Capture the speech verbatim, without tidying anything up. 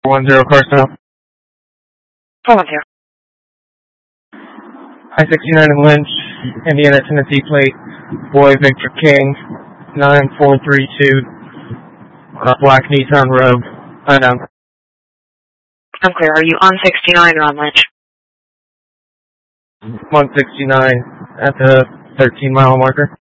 One zero car stop. four one zero. I sixty-nine in Lynch, Indiana, Tennessee plate. Boy Victor King, nine four three two. Uh, black Nissan Rogue. Unknown. I'm clear. Are you on sixty-nine or on Lynch? one sixty-nine at the thirteen mile marker.